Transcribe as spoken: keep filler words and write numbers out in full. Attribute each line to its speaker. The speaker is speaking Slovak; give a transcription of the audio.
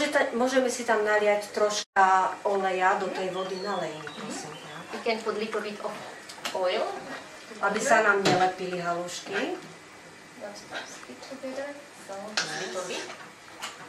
Speaker 1: ta, môžeme si tam naliať troška oleja do tej vody, nalej, prosím.
Speaker 2: We can put little bit of oil.
Speaker 1: Aby sa nám nelepili halušky.
Speaker 2: Not to stick together. So, little bit.